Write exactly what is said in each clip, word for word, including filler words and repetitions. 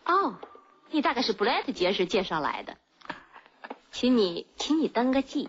哦，你大概是布莱特爵士介绍来的，请你，请你登个记。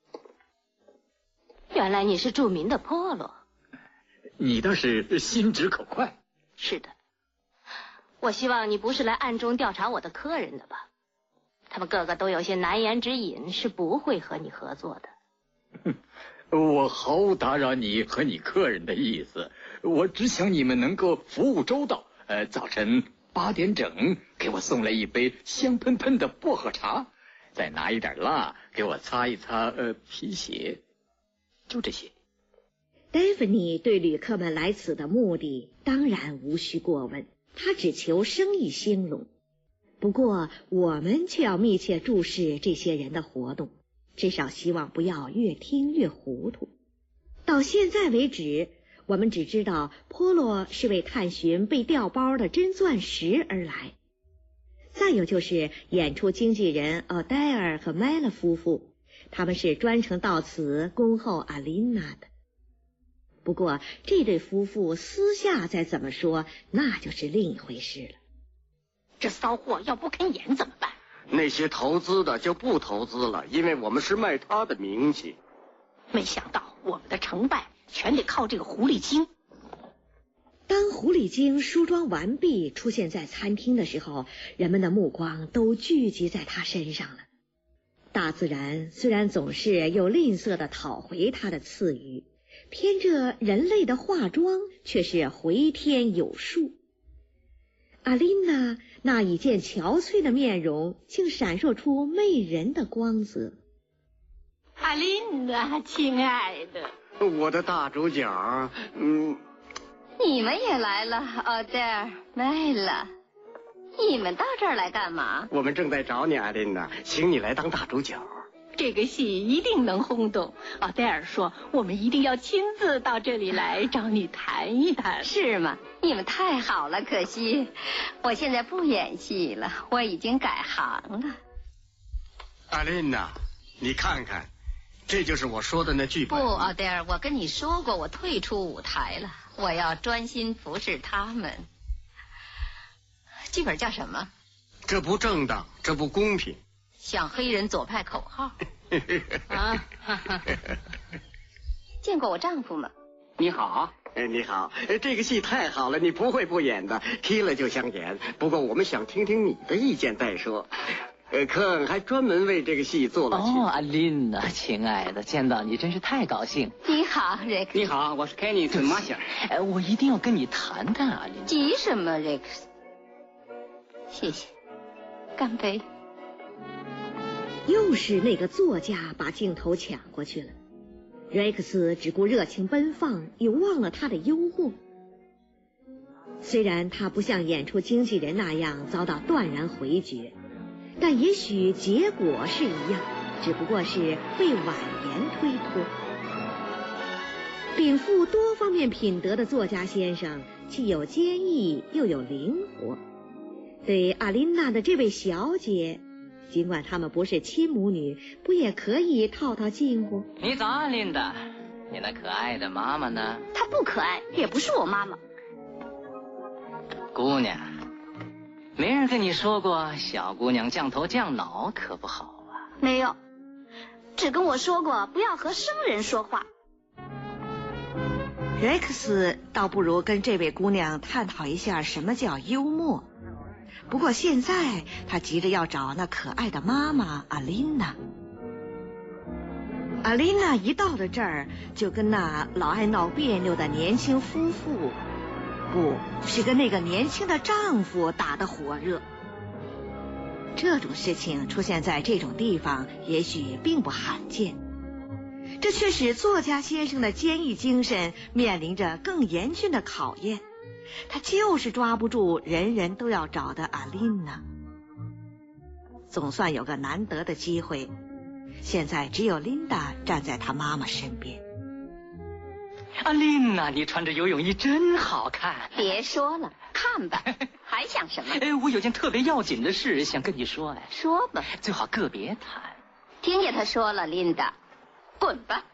原来你是著名的波罗。 你倒是心直口快。 是的，我希望你不是来暗中调查我的客人的吧？他们个个都有些难言之隐，是不会和你合作的。 哼，我毫无打扰你和你客人的意思，我只想你们能够服务周到。呃，早晨八点整给我送来一杯香喷喷的薄荷茶，再拿一点蜡给我擦一擦呃皮鞋，就这些。 戴芙妮对旅客们来此的目的当然无需过问，他只求生意兴隆。不过我们却要密切注视这些人的活动，至少希望不要越听越糊涂。到现在为止，我们只知道波洛是为探寻被调包的真钻石而来，再有就是演出经纪人奥黛尔和麦勒夫妇，他们是专程到此恭候阿琳娜的。不过这对夫妇私下再怎么说，那就是另一回事了。 这骚货要不肯演怎么办？ 那些投资的就不投资了，因为我们是卖他的名气。 没想到我们的成败全得靠这个狐狸精。 当狐狸精梳妆完毕出现在餐厅的时候，人们的目光都聚集在他身上了。大自然虽然总是又吝啬地讨回他的赐予，偏这人类的化妆却是回天有术。阿琳娜那已见憔悴的面容竟闪烁出媚人的光泽。 阿琳娜，亲爱的， 我的大主角，嗯， 你们也来了，奥黛尔、麦了，你们到这儿来干嘛？ 我们正在找你，艾琳娜，请你来当大主角。 这个戏一定能轰动。奥黛尔说我们一定要亲自到这里来找你谈一谈。 是吗？你们太好了，可惜我现在不演戏了，我已经改行了。 艾琳娜，你看看，这就是我说的那剧不， 本。 奥黛尔，我跟你说过，我退出舞台了，我要专心服侍他们。剧本叫什么？ 这不正当，这不公平。 向黑人左派口号。 啊， 见过我丈夫吗？ 你好，哎，你好，这个戏太好了，你不会不演的，踢了就想演。不过我们想听听你的意见再说。呃，科恩还专门为这个戏做了。 哦，阿琳娜，亲爱的，见到你真是太高兴。 你好，瑞克。 你好，我是凯尼斯马歇尔。哎，我一定要跟你谈谈，阿琳娜。 急什么，瑞克斯？谢谢，干杯。 又是那个作家把镜头抢过去了，瑞克斯只顾热情奔放，又忘了他的幽默。虽然他不像演出经纪人那样遭到断然回绝，但也许结果是一样，只不过是被婉言推脱。禀赋多方面品德的作家先生，既有坚毅又有灵活。对阿琳娜的这位小姐，尽管他们不是亲母女，不也可以套套近乎？ 你早安，琳达。你那可爱的妈妈呢？ 她不可爱，也不是我妈妈。 姑娘，没人跟你说过小姑娘降头降脑可不好啊？ 没有，只跟我说过不要和生人说话。 瑞克斯倒不如跟这位姑娘探讨一下什么叫幽默。不过现在他急着要找那可爱的妈妈阿琳娜。阿琳娜一到了这儿，就跟那老爱闹别扭的年轻夫妇，不是跟那个年轻的丈夫打得火热。这种事情出现在这种地方也许并不罕见，这却使作家先生的坚毅精神面临着更严峻的考验。他就是抓不住人人都要找的阿琳娜。总算有个难得的机会，现在只有琳达站在他妈妈身边。 阿琳娜，你穿着游泳衣真好看。 别说了，看吧。还想什么？ 哎，我有件特别要紧的事想跟你说。哎， 说吧。 最好个别谈。 听见他说了，琳达，滚吧。